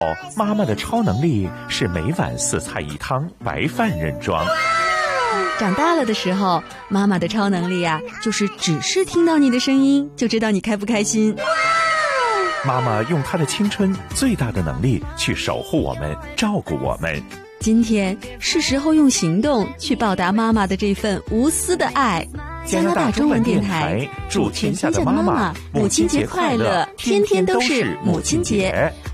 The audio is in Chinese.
妈妈的超能力是每晚4菜1汤，白饭认装。 长大了的时候，妈妈的超能力啊，就是只是听到你的声音，就知道你开不开心。 妈妈用她的青春最大的能力去守护我们，照顾我们。 今天是时候用行动去报答妈妈的这份无私的爱。 加拿大中文电台祝天下的妈妈母亲节快乐，天天都是母亲节。